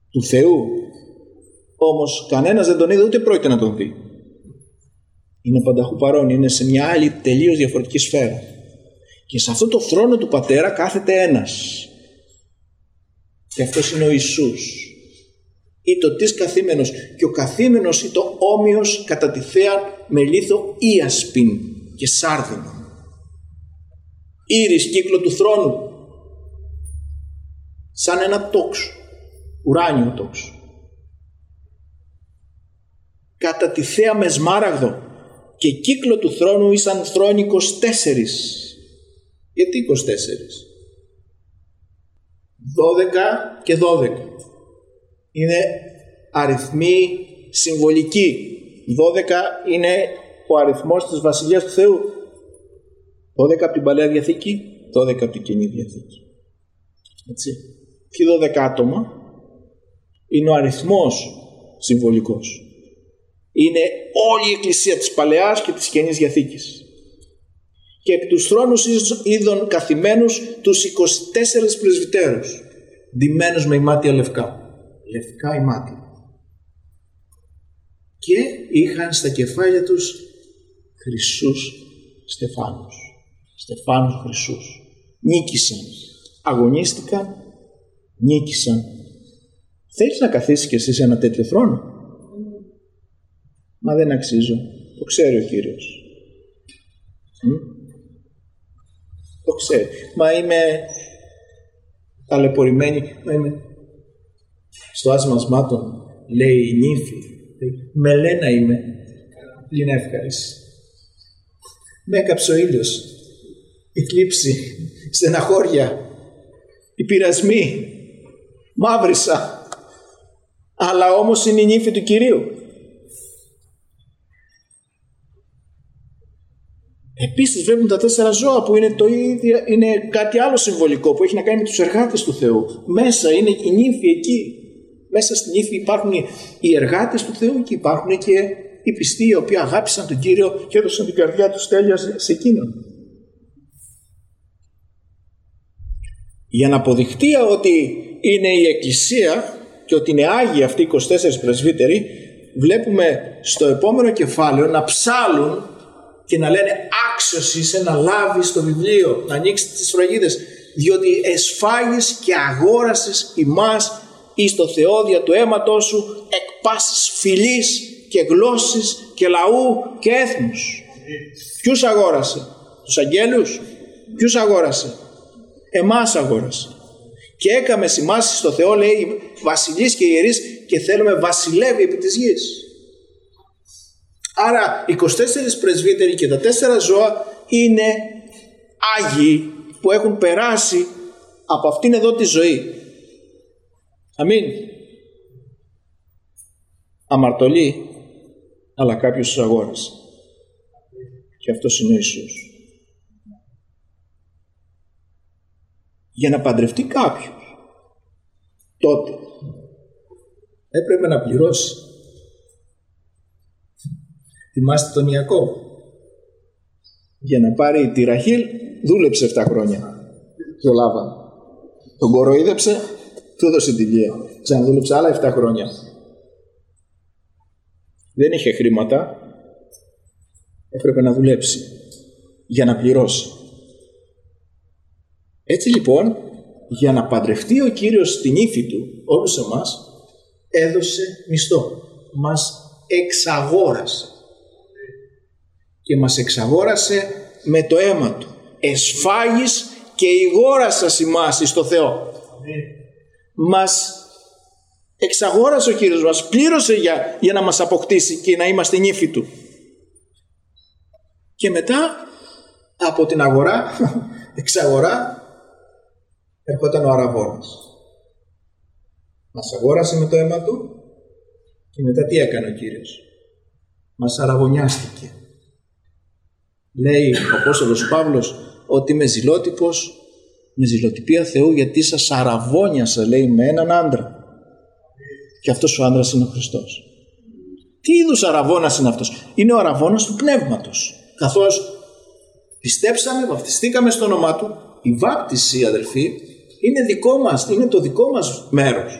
του Θεού. Όμως κανένας δεν τον είδε, ούτε πρόκειται να τον δει. Είναι πανταχού παρόν, είναι σε μια άλλη τελείως διαφορετική σφαίρα. Και σε αυτό το θρόνο του Πατέρα κάθεται ένας. Και αυτός είναι ο Ιησούς. Ή το της καθήμενος. Και ο καθήμενος ή το όμοιος κατά τη θέα με λίθο ίασπιν και σάρδινο. Ήρης κύκλο του θρόνου. Σαν ένα τόξο. Ουράνιο τόξο. Κατά τη θέα με σμάραγδο. Και κύκλο του θρόνου ήσαν θρόνοι 24. Γιατί 24? 12 και 12. Είναι αριθμοί συμβολικοί. 12 είναι ο αριθμός της Βασιλείας του Θεού. 12 από την Παλαιά Διαθήκη, 12 από την Καινή Διαθήκη. Έτσι. Και 12 άτομα είναι ο αριθμός συμβολικός. Είναι όλη η Εκκλησία της Παλαιάς και της Καινής Διαθήκης. Και επί τους θρόνους είδων καθημένους τους 24 πρεσβυτέρους, ντυμένους με ημάτια λευκά. Λευκά ημάτια. Και είχαν στα κεφάλια τους χρυσούς στεφάνους. Στεφάνους χρυσούς. Νίκησαν. Αγωνίστηκαν. Νίκησαν. Θέλεις να καθίσεις κι εσύ σε ένα τέτοιο θρόνο? Μα δεν αξίζω. Το ξέρει ο Κύριος. Το ξέρει. Μα είμαι ταλαιπωρημένη. Μα είμαι στο άσμα ασμάτων. Λέει η νύφη. Μελένα είμαι. Είναι εύχαρης. Με έκαψε ο ήλιος. Η θλίψη. Στεναχώρια. Οι πειρασμοί. Μαύρισα. Αλλά όμως είναι η νύφη του Κυρίου. Επίσης βλέπουν τα 4 ζώα που είναι το ίδιο, είναι κάτι άλλο συμβολικό που έχει να κάνει με τους εργάτες του Θεού. Μέσα είναι η νύφη εκεί. Μέσα στην νύφη υπάρχουν οι εργάτες του Θεού και υπάρχουν και οι πιστοί οι οποίοι αγάπησαν τον Κύριο και έδωσαν την καρδιά τους τέλεια σε εκείνον. Για να αποδειχτεί ότι είναι η Εκκλησία και ότι είναι άγιοι αυτοί οι 24 πρεσβύτεροι, βλέπουμε στο επόμενο κεφάλαιο να ψάλουν και να λένε άξιος είσαι να λάβεις το βιβλίο, να ανοίξεις τις σφραγίδες, διότι εσφάγεις και αγόρασες ημάς εις το Θεό δια του αίματός σου εκ πάσης φυλής και γλώσσης και λαού και έθνους. Ποιους αγόρασε? Τους αγγέλους? Ποιους αγόρασε? Εμάς αγόρασε. Και έκαμε ημάς στο Θεό, λέει, βασιλείς και ιερείς και θέλουμε βασιλεύει επί της γης. Άρα οι 24 πρεσβύτεροι και τα 4 ζώα είναι άγιοι που έχουν περάσει από αυτήν εδώ τη ζωή. Αμήν. Αμαρτωλοί, αλλά κάποιος τους αγόρασε. Και αυτός είναι ο Ιησούς. Για να παντρευτεί κάποιος, τότε έπρεπε να πληρώσει. Θυμάστε τον Ιακώβ? Για να πάρει τη Ραχήλ δούλεψε 7 χρόνια. Το Λάβαν. Τον κοροϊδέψε, του έδωσε τη Λία. Ξαναδούλεψε άλλα 7 χρόνια. Δεν είχε χρήματα. Έπρεπε να δουλέψει για να πληρώσει. Έτσι λοιπόν, για να παντρευτεί ο Κύριος την ύφη του, όλους εμάς, έδωσε μισθό. Μας εξαγόρασε. Και μας εξαγόρασε με το αίμα του. Εσφάγεις και ηγόρασας ημάς εις το Θεό. Μας εξαγόρασε ο Κύριος, μας πλήρωσε για να μας αποκτήσει και να είμαστε νύφη του. Και μετά από την αγορά, εξαγορά, έρχονταν ο αραβώνας. Μας αγόρασε με το αίμα του και μετά τι έκανε ο Κύριος? Μας αραβωνιάστηκε. Λέει ο Απόστολος Παύλος ότι είμαι ζηλότυπος με ζηλοτυπία Θεού γιατί σας αραβώνιασα, λέει, με έναν άντρα. Και αυτός ο άντρας είναι ο Χριστός. Τι είδους αραβώνας είναι αυτός? Είναι ο αραβώνας του Πνεύματος. Καθώς πιστέψαμε, βαπτιστήκαμε στο όνομά του, η βάπτιση, αδελφοί, είναι δικό μας, είναι το δικό μας μέρος.